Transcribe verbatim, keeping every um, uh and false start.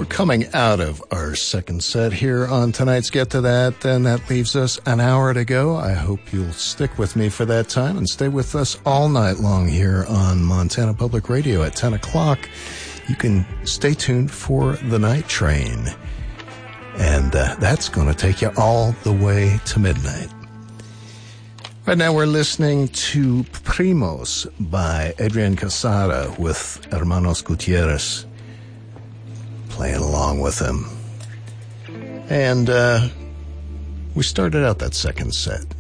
coming out of our second set here on tonight's Get to That, and that leaves us an hour to go. I hope you'll stick with me for that time and stay with us all night long here on Montana Public Radio at ten o'clock. You can stay tuned for the Night Train, and uh, that's going to take you all the way to midnight. Right now we're listening to Primos by Adrian Casada with Hermanos Gutierrez playing along with him. And uh, we started out that second set